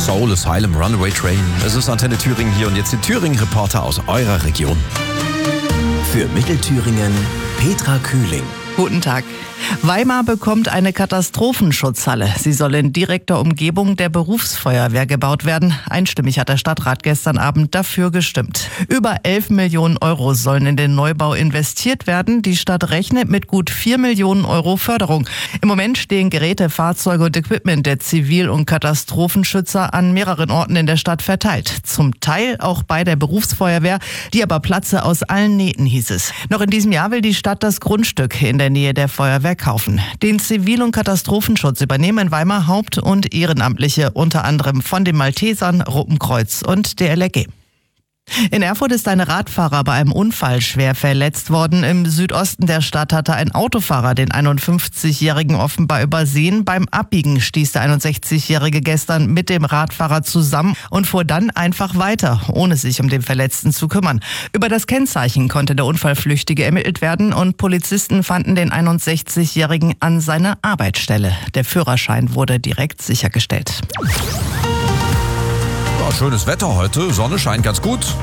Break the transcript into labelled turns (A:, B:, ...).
A: Soul Asylum, Runaway Train. Es ist Antenne Thüringen hier und jetzt die Thüringen-Reporter aus eurer Region.
B: Für Mittelthüringen Petra Kühling.
C: Guten Tag. Weimar bekommt eine Katastrophenschutzhalle. Sie soll in direkter Umgebung der Berufsfeuerwehr gebaut werden. Einstimmig hat der Stadtrat gestern Abend dafür gestimmt. Über 11 Millionen Euro sollen in den Neubau investiert werden. Die Stadt rechnet mit gut 4 Millionen Euro Förderung. Im Moment stehen Geräte, Fahrzeuge und Equipment der Zivil- und Katastrophenschützer an mehreren Orten in der Stadt verteilt. Zum Teil auch bei der Berufsfeuerwehr, die aber platze aus allen Nähten, hieß es. Noch in diesem Jahr will die Stadt das Grundstück in der Nähe der Feuerwehr kaufen. Den Zivil- und Katastrophenschutz übernehmen in Weimar Haupt- und Ehrenamtliche, unter anderem von den Maltesern, Rotenkreuz und der LRG. In Erfurt ist ein Radfahrer bei einem Unfall schwer verletzt worden. Im Südosten der Stadt hatte ein Autofahrer den 51-Jährigen offenbar übersehen. Beim Abbiegen stieß der 61-Jährige gestern mit dem Radfahrer zusammen und fuhr dann einfach weiter, ohne sich um den Verletzten zu kümmern. Über das Kennzeichen konnte der Unfallflüchtige ermittelt werden und Polizisten fanden den 61-Jährigen an seiner Arbeitsstelle. Der Führerschein wurde direkt sichergestellt.
A: Ja, schönes Wetter heute, Sonne scheint ganz gut.